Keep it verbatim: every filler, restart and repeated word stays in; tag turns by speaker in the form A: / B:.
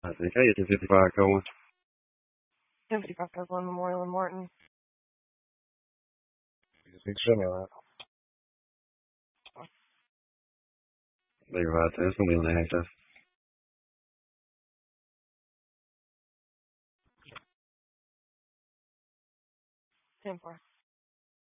A: I think, hey, it's a fifty-five going.
B: fifty-five Cumberland Memorial in Martin.
C: Big shimmy on that.
A: Big right there. It's going to be on the access.
B: ten four.